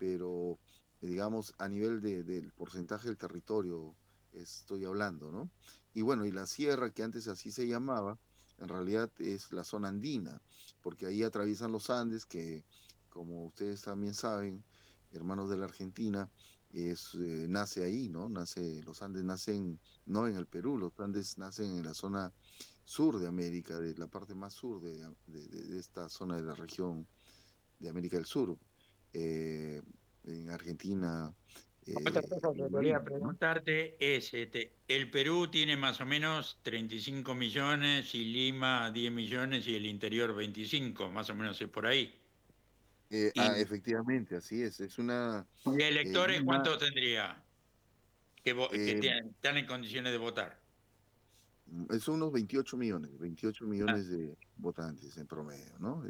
pero digamos a nivel del porcentaje del territorio estoy hablando, ¿no? Y bueno, y la sierra, que antes así se llamaba, en realidad es la zona andina, porque ahí atraviesan los Andes, que como ustedes también saben, hermanos de la Argentina, nace ahí, ¿no? Los Andes nacen no en el Perú, los Andes nacen en la zona sur de América, de la parte más sur de esta zona de la región de América del Sur, eh, en Argentina Otra cosa y que quería Bolivia, ¿no? preguntarte es, el Perú tiene más o menos 35 millones y Lima 10 millones y el interior 25, más o menos es por ahí. ¿Y, Efectivamente, así es una y electores Lima, cuántos tendría que eh, están en condiciones de votar? son unos 28 Ah, millones de votantes en promedio, ¿no?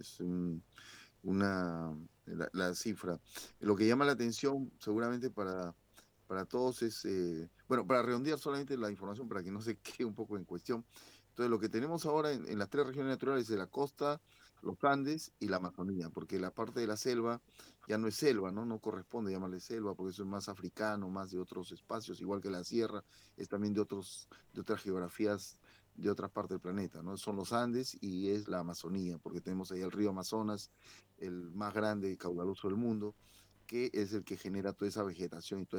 La cifra. Lo que llama la atención seguramente para todos es, bueno, para redondear solamente la información para que no se quede un poco en cuestión. Entonces, lo que tenemos ahora en las tres regiones naturales de la costa, los Andes y la Amazonía, porque la parte de la selva ya no es selva, ¿no? No corresponde llamarle selva, porque eso es más africano, más de otros espacios, igual que la sierra, es también de otras geografías de otras partes del planeta, ¿no? Son los Andes y es la Amazonía, porque tenemos ahí el río Amazonas, el más grande y caudaloso del mundo, que es el que genera toda esa vegetación y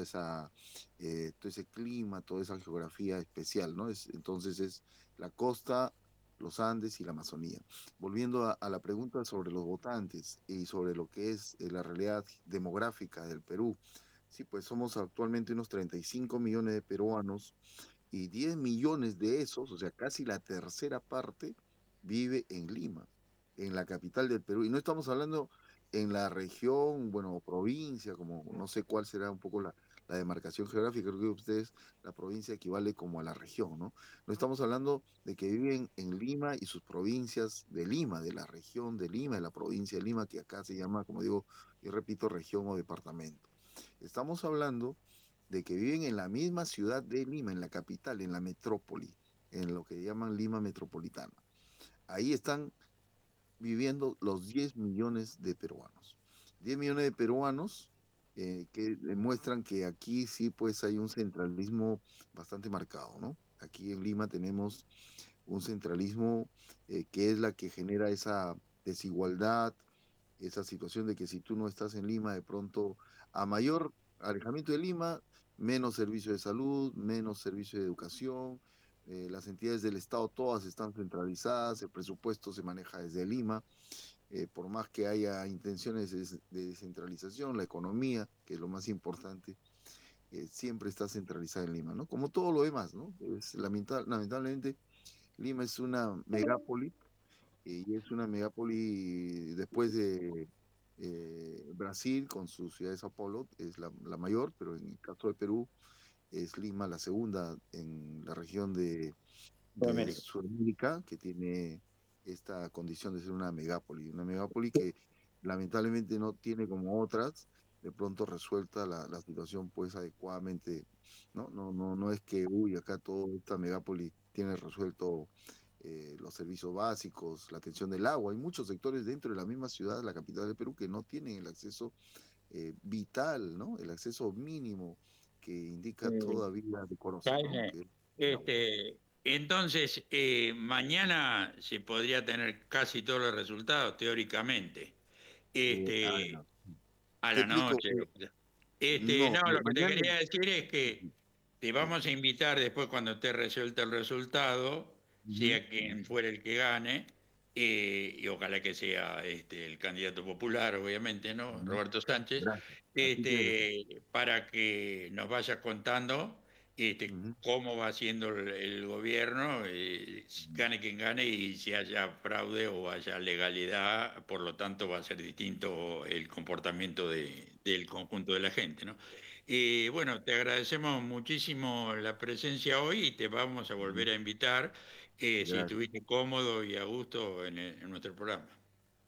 todo ese clima, toda esa geografía especial, ¿no? Entonces es la costa, los Andes y la Amazonía. Volviendo a la pregunta sobre los votantes y sobre lo que es la realidad demográfica del Perú, sí, pues somos actualmente unos 35 millones de peruanos y 10 millones de esos, o sea, casi la tercera parte, vive en Lima, en la capital del Perú. Y no estamos hablando en la región, bueno, provincia, como no sé cuál será un poco la demarcación geográfica, creo que ustedes, la provincia equivale como a la región, ¿no? No estamos hablando de que viven en Lima y sus provincias de Lima, de la región de Lima, de la provincia de Lima, que acá se llama, como digo, yo repito, región o departamento. Estamos hablando de que viven en la misma ciudad de Lima, en la capital, en la metrópoli, en lo que llaman Lima metropolitana. Ahí están viviendo los 10 millones de peruanos. 10 millones de peruanos que demuestran que aquí sí pues hay un centralismo bastante marcado, ¿no? Aquí en Lima tenemos un centralismo que es la que genera esa desigualdad, esa situación de que si tú no estás en Lima, de pronto a mayor alejamiento de Lima, menos servicio de salud, menos servicio de educación, las entidades del Estado todas están centralizadas, el presupuesto se maneja desde Lima, por más que haya intenciones de descentralización, la economía, que es lo más importante, siempre está centralizada en Lima, ¿no? Como todo lo demás, ¿no? Lamentablemente, Lima es una megápoli y es una megápoli después de Brasil con su ciudad de Sao Paulo, es la mayor, pero en el caso de Perú es Lima la segunda en la región de de América. Sudamérica, que tiene esta condición de ser una megápoli que lamentablemente no tiene como otras, de pronto resuelta la situación pues adecuadamente, ¿no? No es que, uy, acá toda esta megápoli tiene resuelto los servicios básicos, la atención del agua. Hay muchos sectores dentro de la misma ciudad, la capital del Perú, que no tienen el acceso vital, ¿no? El acceso mínimo que indica Eh, toda vida decorosa, ¿no? Jaime, Que es el agua. entonces, mañana se podría tener casi todos los resultados, teóricamente. Este, No. a Te la explico, noche. no, No, lo que te mañana, quería decir es que te sí, vamos a invitar después cuando esté resuelto el resultado, ujú, sea quien fuera el que gane, y ojalá que sea el candidato popular, obviamente, ¿no? ujú, Roberto Sánchez, gracias, así tiene que ser. para que nos vayas contando Ujú, cómo va siendo el gobierno, ujú, gane quien gane y si haya fraude o haya legalidad, por lo tanto va a ser distinto el comportamiento del conjunto de la gente, ¿no? Bueno, te agradecemos muchísimo la presencia hoy y te vamos a volver ujú, a invitar si gracias. estuviste cómodo y a gusto en nuestro programa.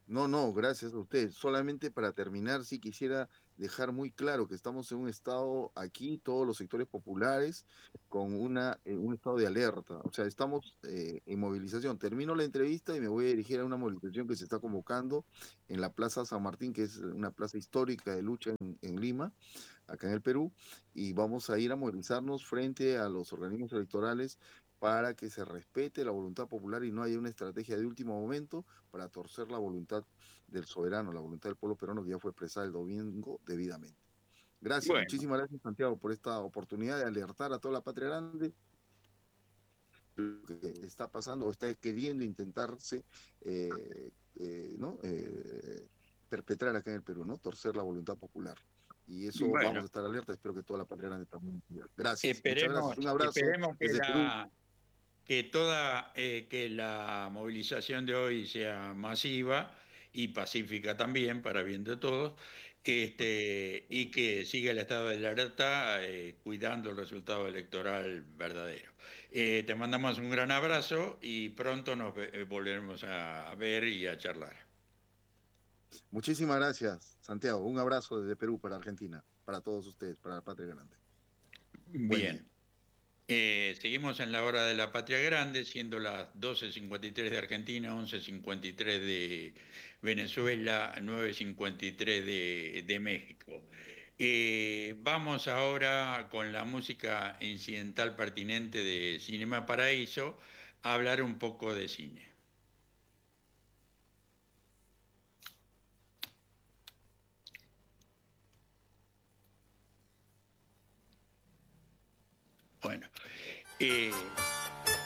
No, no, gracias a usted. Solamente para terminar, sí quisiera dejar muy claro que estamos en un estado aquí, todos los sectores populares, con un estado de alerta. O sea, estamos en movilización. Termino la entrevista y me voy a dirigir a una movilización que se está convocando en la Plaza San Martín, que es una plaza histórica de lucha en Lima, acá en el Perú, y vamos a ir a movilizarnos frente a los organismos electorales para que se respete la voluntad popular y no haya una estrategia de último momento para torcer la voluntad del soberano, la voluntad del pueblo peruano que ya fue expresada el domingo debidamente. Gracias, Bueno, muchísimas gracias Santiago por esta oportunidad de alertar a toda la patria grande lo que está pasando o está queriendo intentarse ¿no? Perpetrar acá en el Perú, ¿no? Torcer la voluntad popular. Y eso vamos bueno, a estar alerta, espero que toda la patria grande también. Gracias, muchas esperemos, gracias. Un abrazo esperemos desde Perú. que la movilización de hoy sea masiva y pacífica también, para bien de todos, y que siga el estado de alerta cuidando el resultado electoral verdadero. Te mandamos un gran abrazo y pronto volveremos a ver y a charlar. Muchísimas gracias, Santiago. Un abrazo desde Perú para Argentina, para todos ustedes, para la patria grande. Buen día. Bien. Seguimos en la hora de la Patria Grande, siendo las 12:53 de Argentina, 11:53 de Venezuela, 9:53 de México. Vamos ahora con la música incidental pertinente de Cinema Paraíso a hablar un poco de cine. Bueno,